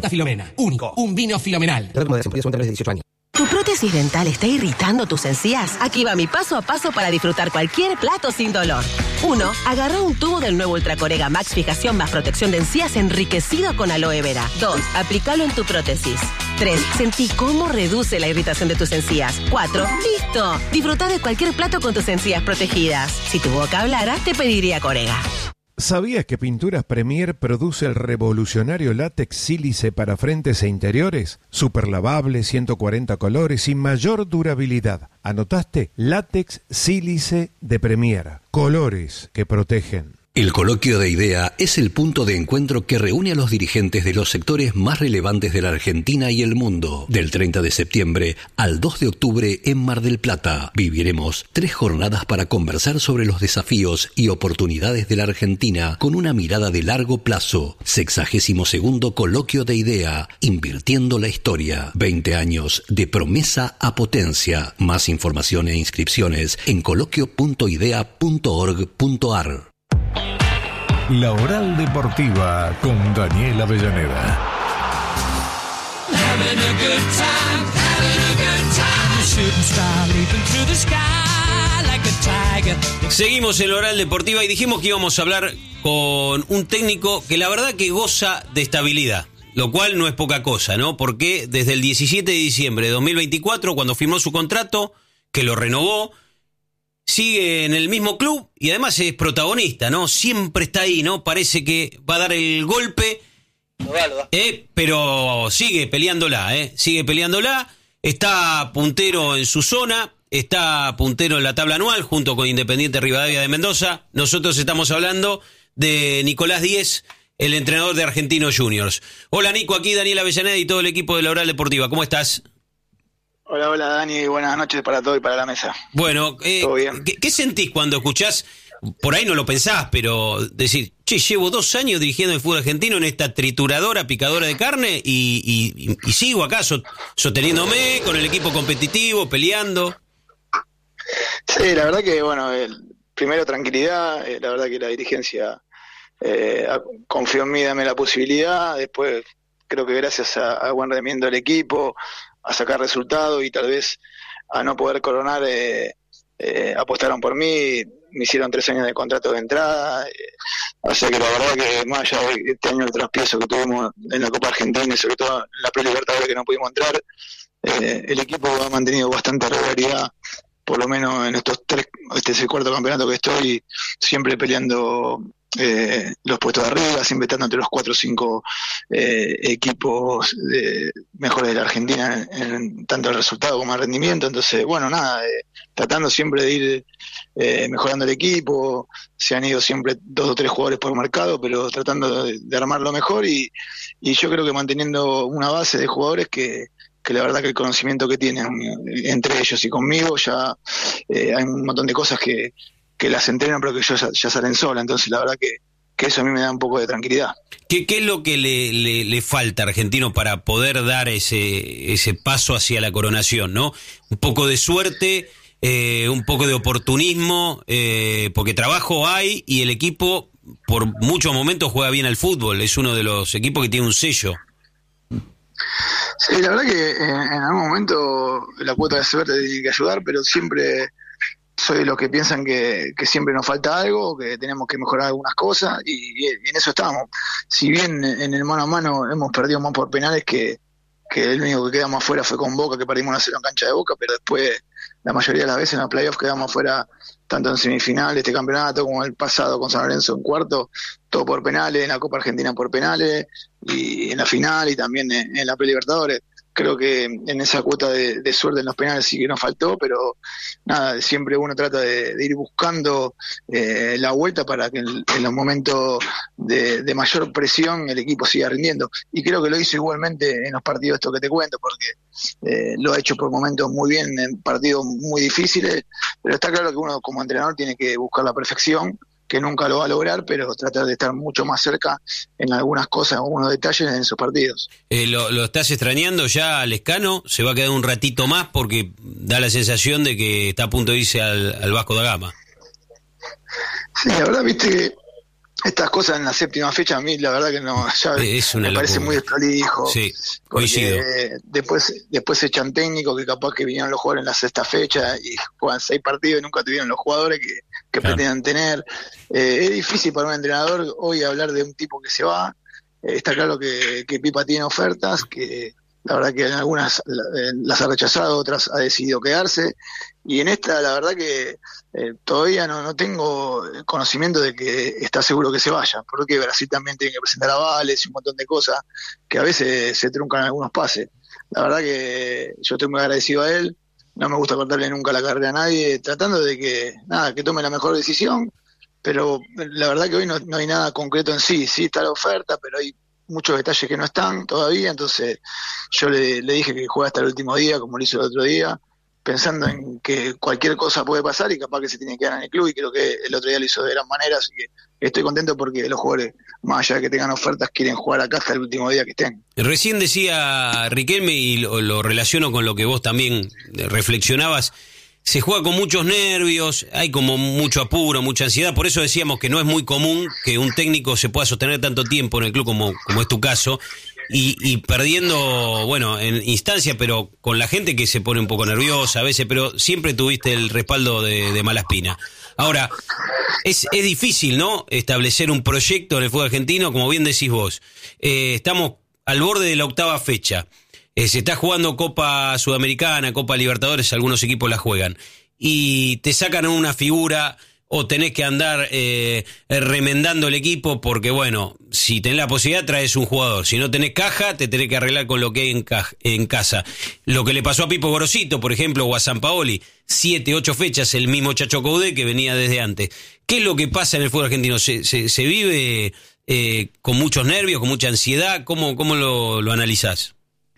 Fruta Filomena. Único. Un vino fenomenal. De 18 años. ¿Tu prótesis dental está irritando tus encías? Aquí va mi paso a paso para disfrutar cualquier plato sin dolor. 1. Agarra un tubo del nuevo Ultracorega Max Fijación más protección de encías enriquecido con aloe vera. 2. Aplícalo en tu prótesis. 3. Sentí cómo reduce la irritación de tus encías. 4. ¡Listo! Disfruta de cualquier plato con tus encías protegidas. Si tu boca hablara, te pediría Corega. ¿Sabías que Pinturas Premier produce el revolucionario látex sílice para frentes e interiores? Super lavable, 140 colores y mayor durabilidad. ¿Anotaste? Látex sílice de Premier. Colores que protegen. El Coloquio de Idea es el punto de encuentro que reúne a los dirigentes de los sectores más relevantes de la Argentina y el mundo. Del 30 de septiembre al 2 de octubre en Mar del Plata viviremos 3 jornadas para conversar sobre los desafíos y oportunidades de la Argentina con una mirada de largo plazo. 62º Coloquio de Idea, invirtiendo la historia. 20 años de promesa a potencia. Más información e inscripciones en coloquio.idea.org.ar. La Oral Deportiva con Daniel Avellaneda. Seguimos en la Oral Deportiva y dijimos que íbamos a hablar con un técnico que la verdad que goza de estabilidad, lo cual no es poca cosa, ¿no? Porque desde el 17 de diciembre de 2024, cuando firmó su contrato, que lo renovó, sigue en el mismo club y además es protagonista, ¿no? Siempre está ahí, ¿no? Parece que va a dar el golpe, pero sigue peleándola, sigue peleándola. Está puntero en su zona, está puntero en la tabla anual junto con Independiente Rivadavia de Mendoza. Nosotros estamos hablando de Nicolás Díez, el entrenador de Argentinos Juniors. Hola Nico, aquí Daniel Avellaneda y todo el equipo de la Oral Deportiva. ¿Cómo estás? Hola Dani, buenas noches para todo y para la mesa. Bueno, ¿todo bien? ¿Qué sentís cuando escuchás, por ahí no lo pensás, pero decir, che, llevo 2 años dirigiendo el fútbol argentino en esta trituradora, picadora de carne y sigo acá sosteniéndome con el equipo competitivo, peleando? Sí, la verdad que, bueno, primero tranquilidad, la verdad que la dirigencia confió en mí, dame la posibilidad, después creo que gracias a buen rendimiento del equipo, a sacar resultados y tal vez a no poder coronar, apostaron por mí, me hicieron 3 años de contrato de entrada, así que la verdad que más allá de este año el traspiezo que tuvimos en la Copa Argentina y sobre todo en la Pre-Libertadores que no pudimos entrar, el equipo ha mantenido bastante regularidad, por lo menos en este es el 4º campeonato que estoy, siempre peleando los puestos de arriba, siempre estando entre los 4 o 5 equipos mejores de la Argentina en tanto el resultado como el rendimiento. Entonces, bueno, nada, tratando siempre de ir mejorando el equipo. Se han ido siempre 2 o 3 jugadores por mercado, pero tratando de armarlo mejor y yo creo que manteniendo una base de jugadores que la verdad que el conocimiento que tienen entre ellos y conmigo ya hay un montón de cosas que las entrenan pero que ya salen solas, entonces la verdad que eso a mí me da un poco de tranquilidad. ¿Qué es lo que le falta a Argentino para poder dar ese paso hacia la coronación, ¿no? Un poco de suerte, un poco de oportunismo, porque trabajo hay y el equipo por muchos momentos juega bien al fútbol, es uno de los equipos que tiene un sello. Sí, la verdad que en algún momento la cuota de suerte tiene que ayudar, pero siempre soy de los que piensan que siempre nos falta algo, que tenemos que mejorar algunas cosas y en eso estamos. Si bien en el mano a mano hemos perdido más por penales que el único que quedamos afuera fue con Boca, que perdimos 1-0 en cancha de Boca, pero después la mayoría de las veces en los playoffs quedamos afuera tanto en semifinal de este campeonato como el pasado con San Lorenzo en cuarto, todo por penales, en la Copa Argentina por penales y en la final y también en la Pre-Libertadores. Creo que en esa cuota de suerte en los penales sí que nos faltó, pero nada, siempre uno trata de ir buscando la vuelta para que en los momentos de mayor presión el equipo siga rindiendo. Y creo que lo hizo igualmente en los partidos estos que te cuento, porque lo ha hecho por momentos muy bien en partidos muy difíciles, pero está claro que uno como entrenador tiene que buscar la perfección, que nunca lo va a lograr, pero tratar de estar mucho más cerca en algunas cosas, algunos detalles en esos partidos. ¿Lo estás extrañando ya a Lescano? ¿Se va a quedar un ratito más? Porque da la sensación de que está a punto de irse al Vasco da Gama. Sí, la verdad, viste que estas cosas en la séptima fecha a mí la verdad que no, ya me parece muy desprolijo. Sí, coincido. Después echan técnicos que capaz que vinieron los jugadores en la sexta fecha y juegan 6 partidos y nunca tuvieron los jugadores que pretenden tener. Es difícil para un entrenador hoy hablar de un tipo que se va. Está claro que Pipa tiene ofertas, que la verdad que en algunas las ha rechazado, otras ha decidido quedarse, y en esta la verdad que todavía no tengo conocimiento de que está seguro que se vaya, porque Brasil también tiene que presentar avales y un montón de cosas que a veces se truncan en algunos pases. La verdad que yo estoy muy agradecido a él, no me gusta cortarle nunca la carrera a nadie, tratando de que tome la mejor decisión, pero la verdad que hoy no hay nada concreto en sí está la oferta, pero hay muchos detalles que no están todavía, entonces yo le dije que juegue hasta el último día, como lo hizo el otro día, pensando en que cualquier cosa puede pasar y capaz que se tiene que quedar en el club, y creo que el otro día lo hizo de gran manera, así que estoy contento porque los jugadores, más allá de que tengan ofertas, quieren jugar acá hasta el último día que estén. Recién decía Riquelme, y lo relaciono con lo que vos también reflexionabas, se juega con muchos nervios, hay como mucho apuro, mucha ansiedad, por eso decíamos que no es muy común que un técnico se pueda sostener tanto tiempo en el club como es tu caso, y perdiendo, bueno, en instancia, pero con la gente que se pone un poco nerviosa a veces, pero siempre tuviste el respaldo de Malaspina. Ahora, es difícil, ¿no?, establecer un proyecto en el fútbol argentino, como bien decís vos. Estamos al borde de la 8ª fecha. Se está jugando Copa Sudamericana, Copa Libertadores, algunos equipos la juegan, y te sacan una figura o tenés que andar remendando el equipo porque, bueno, si tenés la posibilidad traes un jugador, si no tenés caja te tenés que arreglar con lo que hay en casa. Lo que le pasó a Pipo Gorosito, por ejemplo, o a Sampaoli, 7, 8 fechas, el mismo Chacho Coudet que venía desde antes. ¿Qué es lo que pasa en el fútbol argentino? ¿Se vive con muchos nervios, con mucha ansiedad? ¿Cómo lo analizás?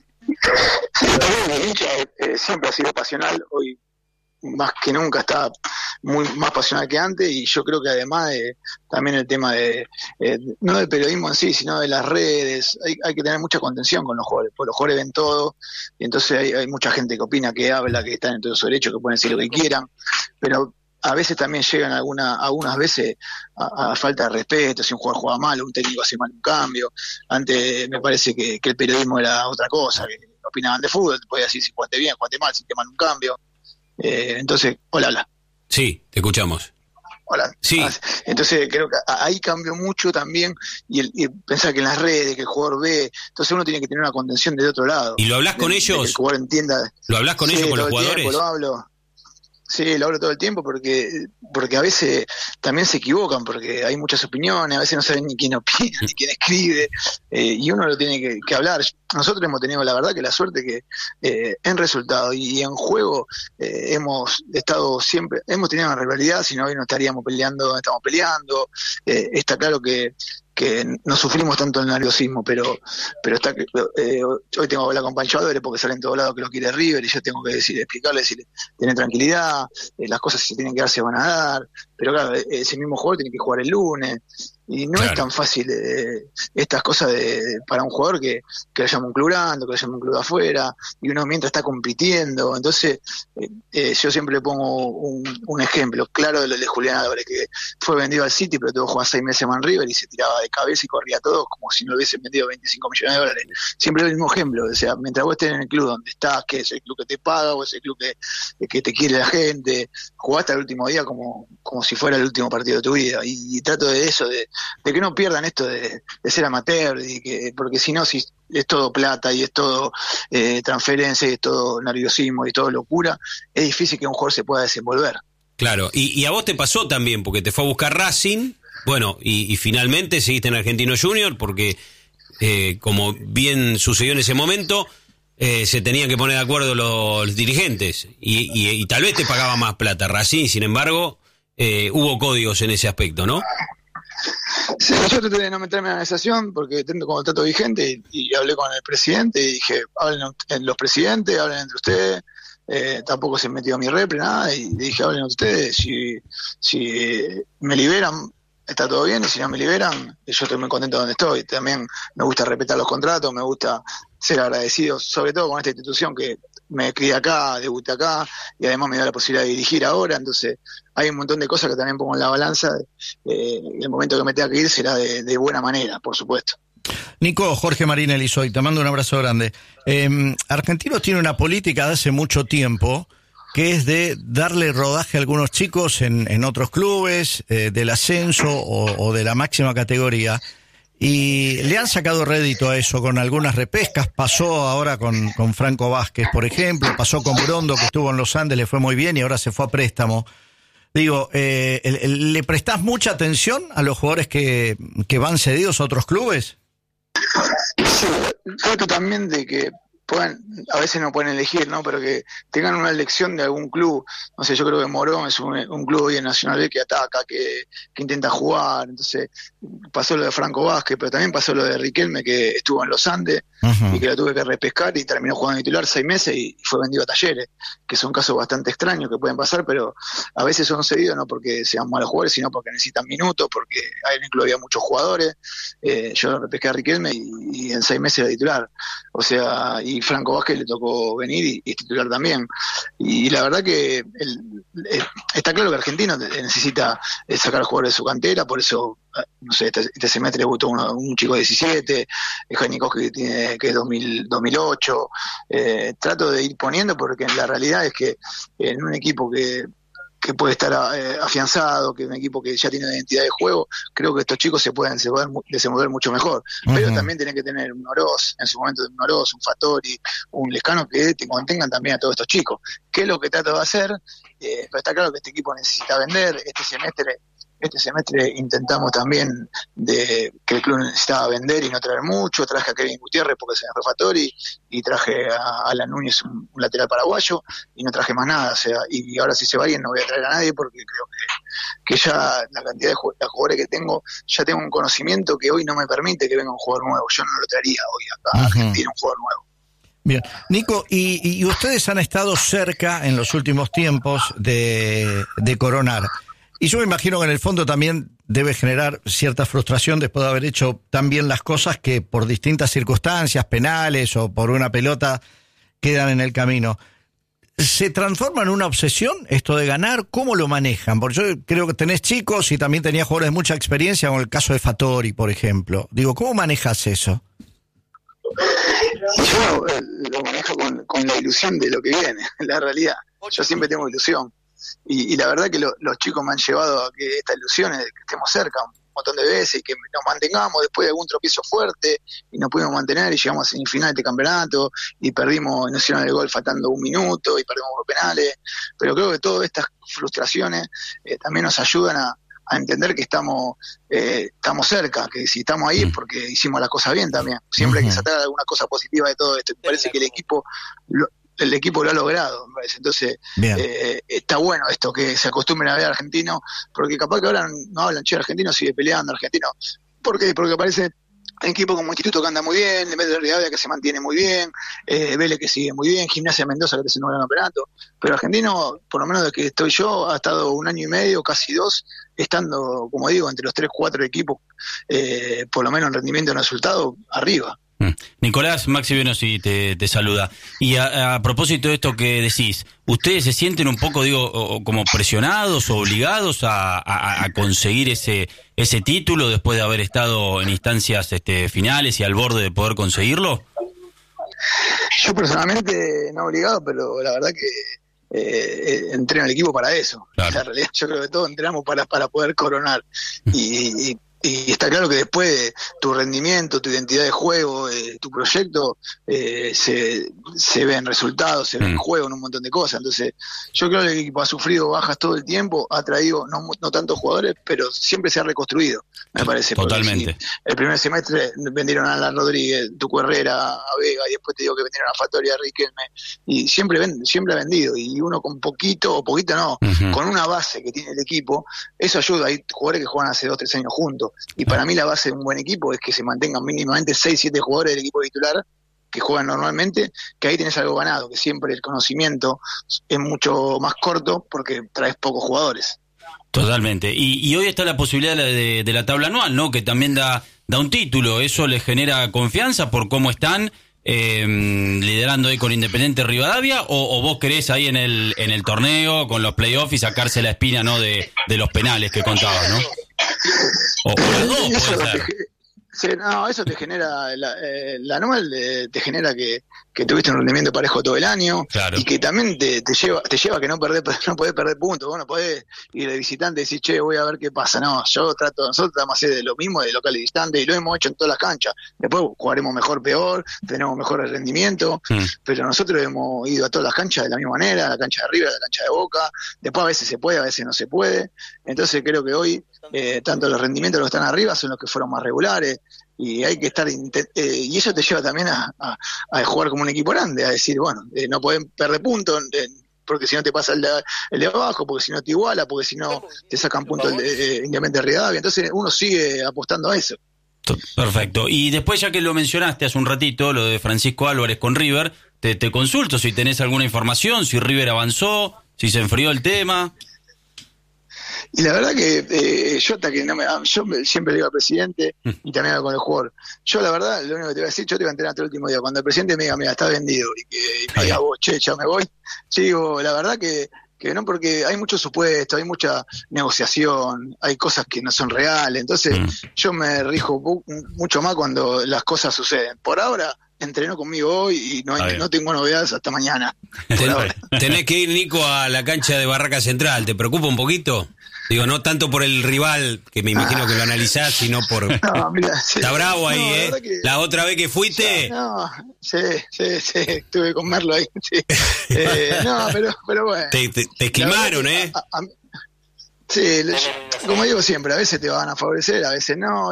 El hincha siempre ha sido pasional, hoy más que nunca está más pasional que antes, y yo creo que además también el tema no del periodismo en sí, sino de las redes, hay que tener mucha contención con los jugadores, porque los jugadores ven todo, y entonces hay mucha gente que opina, que habla, que está en todo su derecho, que pueden decir lo que quieran, pero a veces también llegan algunas veces a falta de respeto, si un jugador juega mal, un técnico hace mal un cambio. Antes me parece que el periodismo era otra cosa, que opinaban de fútbol, te podía decir si jugaste bien, jugaste mal, si te mal un cambio. Entonces, hola. Sí, te escuchamos. Hola. Sí. Entonces creo que ahí cambió mucho también, y pensar que en las redes, que el jugador ve, entonces uno tiene que tener una contención de otro lado. ¿Y lo hablas con ellos? Que el jugador entienda. ¿Lo hablas con ellos, con los jugadores? Tiempo, lo hablo. Sí, lo hablo todo el tiempo porque a veces también se equivocan, porque hay muchas opiniones, a veces no saben ni quién opina, ni quién escribe, y uno lo tiene que hablar. Nosotros hemos tenido la verdad que la suerte que en resultado y en juego hemos estado siempre, hemos tenido una rivalidad, si no hoy no estaríamos peleando, estamos peleando. Está claro que no sufrimos tanto el nerviosismo, pero está hoy tengo que hablar con Pancho Álvarez porque sale en todos lados que lo quiere River, y yo tengo que explicarle, decirle, tener tranquilidad, las cosas si se tienen que dar se van a dar, pero claro, ese mismo jugador tiene que jugar el lunes, y no es tan fácil estas cosas para un jugador que lo llama un club grande, que lo llama un club de afuera, y uno mientras está compitiendo. Entonces yo siempre le pongo un ejemplo claro de lo de Julián Álvarez, que fue vendido al City, pero tuvo que jugar 6 meses más en River y se tiraba de cabeza y corría todo como si no lo hubiesen vendido 25 millones de dólares. Siempre el mismo ejemplo, o sea, mientras vos estés en el club donde estás, que es el club que te paga, o es el club que te quiere la gente, jugás hasta el último día como si fuera el último partido de tu vida, y trato de eso, de que no pierdan esto de ser amateur, porque si no, si es todo plata y es todo transferencia y es todo nerviosismo y todo locura, es difícil que un jugador se pueda desenvolver. Claro, y a vos te pasó también, porque te fue a buscar Racing, bueno, y finalmente seguiste en Argentino Junior, porque como bien sucedió en ese momento, se tenían que poner de acuerdo los dirigentes, y tal vez te pagaba más plata Racing, sin embargo, hubo códigos en ese aspecto, ¿no? Sí, yo traté de no meterme en la negociación porque tengo contrato vigente, y hablé con el presidente y dije, hablen los presidentes, hablen entre ustedes, tampoco se metió mi repre, nada, y dije, hablen ustedes, si me liberan está todo bien, y si no me liberan, yo estoy muy contento donde estoy. También me gusta respetar los contratos, me gusta ser agradecido, sobre todo con esta institución que me crié acá, debuté acá, y además me da la posibilidad de dirigir ahora, entonces hay un montón de cosas que también pongo en la balanza, el momento que me tenga que ir será de buena manera, por supuesto. Nico, Jorge Marinelli soy, te mando un abrazo grande. Argentinos tiene una política de hace mucho tiempo que es de darle rodaje a algunos chicos en otros clubes, del ascenso o de la máxima categoría, y le han sacado rédito a eso con algunas repescas. Pasó ahora con Franco Vázquez, por ejemplo, pasó con Brondo, que estuvo en los Andes, le fue muy bien y ahora se fue a préstamo. Digo, ¿le prestás mucha atención a los jugadores que van cedidos a otros clubes? Sí, trato también de que a veces no pueden elegir, ¿no? Pero que tengan una elección de algún club. No sé, yo creo que Morón es un club hoy en Nacional B que ataca, que intenta jugar. Entonces, pasó lo de Franco Vázquez, pero también pasó lo de Riquelme, que estuvo en los Andes y que lo tuve que repescar y terminó jugando titular 6 meses y fue vendido a Talleres, que son casos bastante extraños que pueden pasar, pero a veces son cedidos no porque sean malos jugadores, sino porque necesitan minutos, porque en el club había muchos jugadores. Yo repesqué a Riquelme y en 6 meses era titular. O sea, y Franco Vázquez le tocó venir y titular también. Y la verdad que está claro que Argentino necesita sacar jugadores de su cantera, por eso, no sé, este semestre debutó un chico de 17, Janikowski que es 2008. Trato de ir poniendo porque la realidad es que en un equipo que puede estar afianzado, que es un equipo que ya tiene una identidad de juego, creo que estos chicos se pueden desenvolver mucho mejor. Pero también tienen que tener un Oroz, en su momento un Oroz, un Fattori, un Lescano, que te contengan también a todos estos chicos. ¿Qué es lo que trato de hacer? Pero está claro que este equipo necesita vender. Este semestre intentamos también que el club necesitaba vender y no traer mucho. Traje a Kevin Gutiérrez porque se me fue Fattori y traje a Alan Núñez, un lateral paraguayo, y no traje más nada. O sea, y ahora si se va alguien no voy a traer a nadie porque creo que ya la cantidad de jugadores que tengo, ya tengo un conocimiento que hoy no me permite que venga un jugador nuevo. Yo no lo traería hoy acá a Argentina, un jugador nuevo. Bien, Nico, y ustedes han estado cerca en los últimos tiempos de coronar. Y yo me imagino que en el fondo también debe generar cierta frustración después de haber hecho tan bien las cosas que por distintas circunstancias, penales o por una pelota, quedan en el camino. ¿Se transforma en una obsesión esto de ganar? ¿Cómo lo manejan? Porque yo creo que tenés chicos y también tenía jugadores de mucha experiencia, con el caso de Fattori, por ejemplo. Digo, ¿cómo manejas eso? Yo lo manejo con la ilusión de lo que viene, la realidad. Yo siempre tengo ilusión. Y la verdad que los chicos me han llevado a que esta ilusión es que estemos cerca un montón de veces y que nos mantengamos después de algún tropiezo fuerte y nos pudimos mantener y llegamos a semifinal de campeonato y perdimos en Nacional de Gol faltando 1 minuto y perdimos por penales. Pero creo que todas estas frustraciones también nos ayudan a entender que estamos cerca, que si estamos ahí es porque hicimos las cosas bien también. Siempre hay que sacar alguna cosa positiva de todo esto. Me parece que el equipo lo ha logrado, me parece. Entonces, está bueno esto, que se acostumbren a ver argentinos, porque capaz que ahora no hablan, argentino sigue peleando, argentino. ¿Por qué? Porque parece un equipo como Instituto que anda muy bien, en vez de Rivadavia que se mantiene muy bien, Vélez que sigue muy bien, Gimnasia de Mendoza que te hace un buen campeonato. Pero argentino, por lo menos desde que estoy yo, ha estado 1 año y medio, casi 2, estando, como digo, entre los 3-4 equipos, por lo menos en rendimiento y en resultado, arriba. Nicolás, Maxi Venosi te saluda. Y a propósito de esto que decís, ¿ustedes se sienten un poco, como presionados o obligados a conseguir ese título después de haber estado en instancias finales y al borde de poder conseguirlo? Yo personalmente no obligado, pero la verdad que entreno al equipo para eso. Claro. La realidad, yo creo que todos entrenamos para poder coronar. Y está claro que después de tu rendimiento, tu identidad de juego, tu proyecto, se ven resultados, se ven juego en un montón de cosas. Entonces, yo creo que el equipo ha sufrido bajas todo el tiempo, ha traído no tantos jugadores, pero siempre se ha reconstruido, me parece. Totalmente. Si el primer semestre vendieron a Alan Rodríguez, Tucu Herrera, a Vega, y después te digo que vendieron a Fattori, a Riquelme, y siempre ha vendido, y uno con poquito no, con una base que tiene el equipo, eso ayuda. Hay jugadores que juegan hace 2-3 años juntos. Y para mí la base de un buen equipo es que se mantengan mínimamente 6-7 jugadores del equipo titular que juegan normalmente, que ahí tenés algo ganado, que siempre el conocimiento es mucho más corto porque traes pocos jugadores. Totalmente. Y hoy está la posibilidad de la tabla anual, ¿no? Que también da un título. ¿Eso les genera confianza por cómo están liderando ahí con Independiente Rivadavia, o vos querés ahí en el torneo con los playoffs y sacarse la espina, ¿no?, de los penales que contabas, ¿no? O los dos puede ser. Sí, no, eso te genera, la anual te genera que tuviste un rendimiento parejo todo el año, claro, y que también te lleva a que no podés perder puntos. Vos no podés ir de visitante y decir, che, voy a ver qué pasa. No, nosotros tratamos de hacer de lo mismo de local y distante, y lo hemos hecho en todas las canchas. Después jugaremos mejor, peor, tenemos mejor rendimiento, pero nosotros hemos ido a todas las canchas de la misma manera, a la cancha de River, a la cancha de Boca. Después a veces se puede, a veces no se puede. Entonces creo que hoy tanto los rendimientos de los que están arriba son los que fueron más regulares, y hay que estar y eso te lleva también a jugar como un equipo grande, a decir, bueno, no pueden perder puntos, porque si no te pasa el de abajo, porque si no te iguala, porque si no te sacan puntos Independiente Rivadavia. Entonces uno sigue apostando a eso. Perfecto. Y después, ya que lo mencionaste hace un ratito, lo de Francisco Álvarez con River, te consulto si tenés alguna información, si River avanzó, si se enfrió el tema. Y la verdad que yo siempre le digo al presidente y también hablo con el jugador. Yo la verdad, lo único que te voy a decir, yo te voy a entrenar hasta el último día. Cuando el presidente me diga, mira, está vendido, y me diga, vos, che, ya me voy, yo digo, la verdad que no, porque hay mucho supuesto, hay mucha negociación, hay cosas que no son reales. Entonces yo me rijo mucho más cuando las cosas suceden. Por ahora entrenó conmigo hoy y no tengo novedades hasta mañana. Tenés que ir, Nico, a la cancha de Barraca Central. ¿Te preocupa un poquito? Digo, no tanto por el rival, que me imagino que lo analizás, sino por... No, mira, sí. Está bravo ahí, La otra vez que fuiste... No, sí, estuve con Merlo ahí, sí. No, pero bueno. Te esquimaron, Sí, como digo siempre, a veces te van a favorecer, a veces no.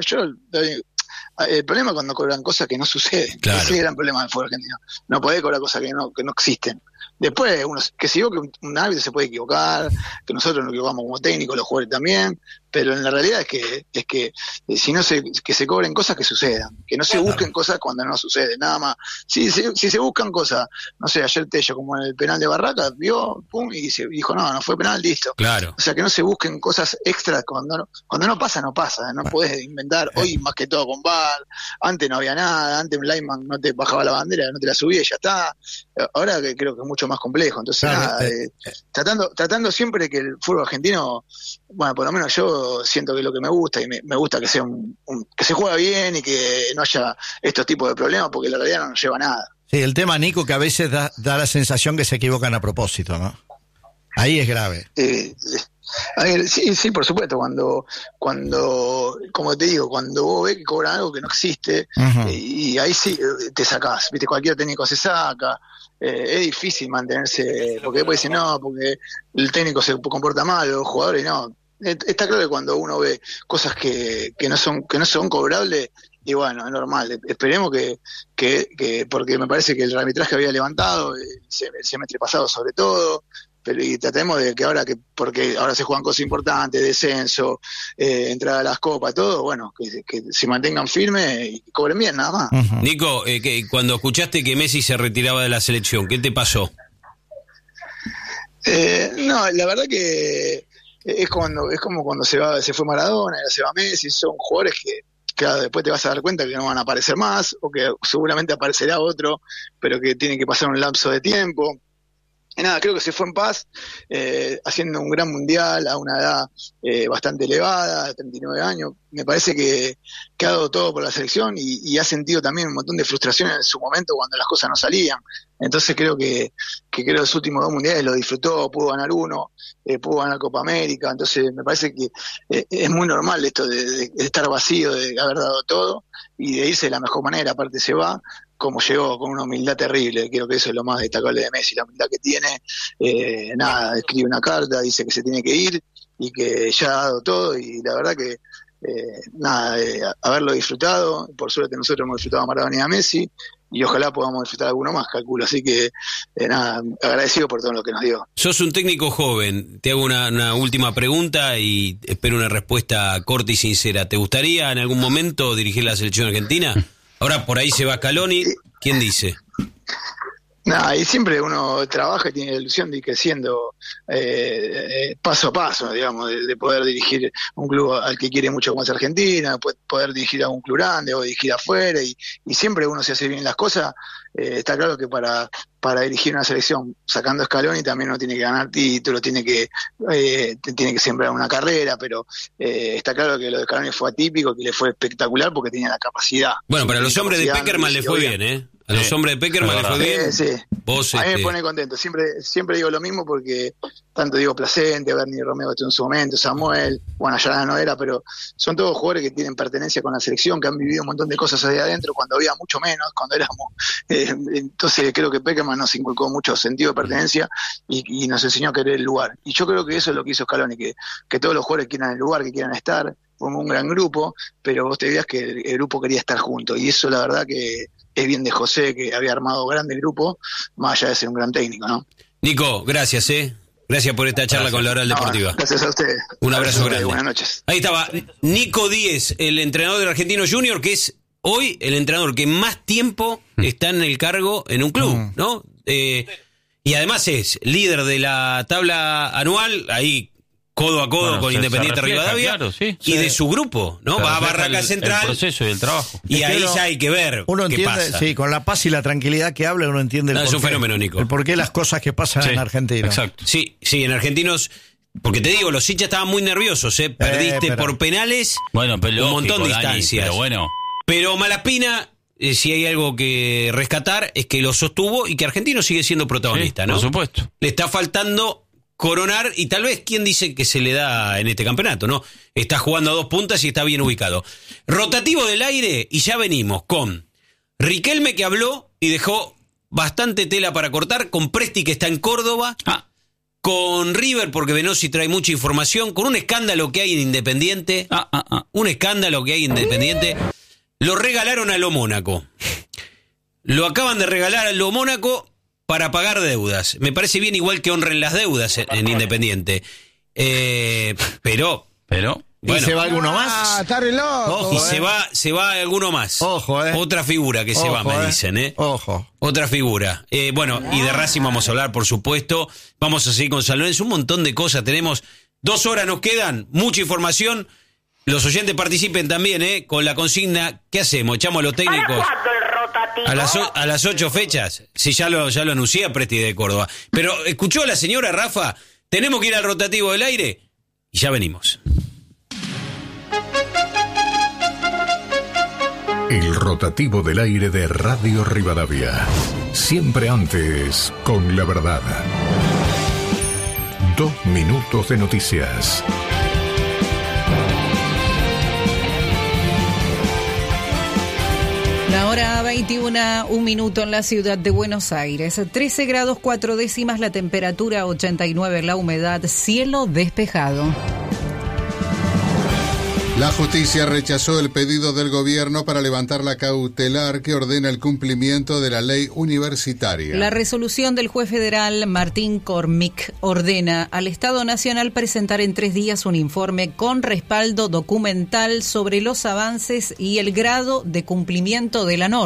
El problema es cuando cobran cosas que no suceden. Claro. Ese es el gran problema del fútbol argentino. No podés cobrar cosas que no existen. Después, que si un árbitro se puede equivocar, que nosotros nos equivocamos como técnicos, los jugadores también, pero en la realidad es que si no que se cobren cosas que sucedan, que no se busquen cosas cuando no suceden, nada más. Si se buscan cosas, no sé, ayer Tello, como en el penal de Barraca, vio, pum, y dijo, no fue penal, listo. Claro. O sea, que no se busquen cosas extras cuando no pasa, no pasa. No podés inventar, hoy más que todo con VAR, antes no había nada, antes un lineman no te bajaba la bandera, no te la subía y ya está. Ahora que creo que es mucho más complejo. Entonces, tratando siempre que el fútbol argentino, bueno, por lo menos yo siento que es lo que me gusta, y me gusta que sea que se juega bien y que no haya estos tipos de problemas, porque la realidad no nos lleva a nada. Sí, el tema, Nico, que a veces da la sensación que se equivocan a propósito, ¿no? Ahí es grave. A ver, sí, por supuesto, cuando, como te digo, cuando vos ves que cobran algo que no existe, y ahí sí te sacás, viste, cualquier técnico se saca, es difícil mantenerse, porque después dicen, no, porque el técnico se comporta mal, los jugadores, no. Está claro que cuando uno ve cosas que no son cobrables, y bueno, es normal. Esperemos que porque me parece que el arbitraje había levantado el semestre pasado sobre todo, pero y tratemos de que porque ahora se juegan cosas importantes, descenso, entrada a las copas, todo, bueno, que se mantengan firmes y cobren bien, nada más. Nico, cuando escuchaste que Messi se retiraba de la selección, ¿qué te pasó? No, la verdad que es como cuando se fue Maradona, ahora se va Messi, son jugadores que claro, después te vas a dar cuenta que no van a aparecer más, o que seguramente aparecerá otro, pero que tiene que pasar un lapso de tiempo. Y nada, creo que se fue en paz, haciendo un gran mundial a una edad bastante elevada, 39 años. Me parece que ha dado todo por la selección y ha sentido también un montón de frustración en su momento cuando las cosas no salían. Entonces creo que los últimos 2 mundiales lo disfrutó, pudo ganar uno, pudo ganar Copa América. Entonces me parece que es muy normal esto de estar vacío, de haber dado todo y de irse de la mejor manera. Aparte se va como llegó, con una humildad terrible. Creo que eso es lo más destacable de Messi, la humildad que tiene. Escribe una carta, dice que se tiene que ir y que ya ha dado todo, y la verdad que haberlo disfrutado. Por suerte nosotros hemos disfrutado a Maradona y a Messi, y ojalá podamos disfrutar alguno más, calculo. Así que agradecido por todo lo que nos dio. Sos un técnico joven, te hago una última pregunta y espero una respuesta corta y sincera. ¿Te gustaría en algún momento dirigir la selección argentina? Ahora por ahí se va Scaloni, ¿quién dice? Nada, y siempre uno trabaja y tiene la ilusión de ir creciendo paso a paso, digamos, de poder dirigir un club al que quiere mucho como es Argentina, poder dirigir a un club grande o dirigir afuera, y siempre uno se hace bien las cosas. Está claro que para dirigir una selección sacando Scaloni también uno tiene que ganar títulos, tiene que sembrar una carrera, pero está claro que lo de Scaloni fue atípico, que le fue espectacular porque tenía la capacidad. Bueno, para los hombres de Peckerman le fue bien, ¿eh? A los hombres de Peckerman le fue bien. Sí. Vos, a mí me pone contento. Siempre digo lo mismo porque tanto digo Placente, Bernie Romeo en su momento, Samuel, bueno, ya no era, pero son todos jugadores que tienen pertenencia con la selección, que han vivido un montón de cosas ahí adentro cuando había mucho menos, cuando éramos. Entonces creo que Peckerman nos inculcó mucho sentido de pertenencia y nos enseñó a querer el lugar. Y yo creo que eso es lo que hizo Scaloni, que todos los jugadores quieran el lugar, que quieran estar. Fuimos un gran grupo, pero vos te veías que el grupo quería estar junto, y eso la verdad que es bien de José, que había armado grande el grupo, más allá de ser un gran técnico, ¿no? Nico, gracias, Gracias por esta charla con la Oral Deportiva. Gracias a ustedes. Un abrazo grande. Buenas noches. Ahí estaba Nico Díez, el entrenador del Argentino Junior, que es hoy el entrenador que más tiempo está en el cargo en un club, ¿no? Y además es líder de la tabla anual, ahí codo a codo con Independiente Rivadavia, claro, y de su grupo, ¿no? Va a Barraca Central. El proceso y el trabajo. Y ahí ya hay que ver uno qué entiende, pasa. sí, con la paz y la tranquilidad que habla uno entiende el es un fenómeno, Nico. El porqué las cosas que pasan en Argentina. Exacto. Sí, en Argentinos, porque te digo, los hinchas estaban muy nerviosos, perdiste por penales, bueno, pero un montón de Dani, instancias. Pero Malaspina, si hay algo que rescatar, es que lo sostuvo y que Argentino sigue siendo protagonista, sí, ¿no? Por supuesto. Le está faltando coronar, y tal vez, ¿quién dice que se le da en este campeonato, no? Está jugando a 2 puntas y está bien ubicado. Rotativo del aire, y ya venimos con Riquelme, que habló y dejó bastante tela para cortar, con Presti, que está en Córdoba, con River, porque Venossi trae mucha información, con un escándalo que hay en Independiente, un escándalo que hay en Independiente. Lo regalaron a lo Mónaco. Lo acaban de regalar a lo Mónaco para pagar deudas. Me parece bien, igual que honren las deudas en Independiente. Pero bueno, ¿y se va alguno más? Está re loco. Ojo, y se va alguno más. Ojo, Otra figura que se va, me dicen, Ojo. Otra figura. Bueno, y de Racing vamos a hablar, por supuesto. Vamos a seguir con San Lorenzo, un montón de cosas. Tenemos 2 horas, nos quedan, mucha información. Los oyentes participen también, con la consigna. ¿Qué hacemos? ¿Echamos a los técnicos a las 8 fechas? Sí, ya lo anuncié a Presti de Córdoba. Pero, ¿escuchó a la señora Rafa? Tenemos que ir al rotativo del aire y ya venimos. El rotativo del aire de Radio Rivadavia. Siempre antes, con la verdad. 2 minutos de noticias. La hora 21, 1 minuto en la ciudad de Buenos Aires. 13 grados 4 décimas la temperatura, 89 la humedad, cielo despejado. La justicia rechazó el pedido del gobierno para levantar la cautelar que ordena el cumplimiento de la ley universitaria. La resolución del juez federal Martín Cormick ordena al Estado Nacional presentar en 3 días un informe con respaldo documental sobre los avances y el grado de cumplimiento de la norma.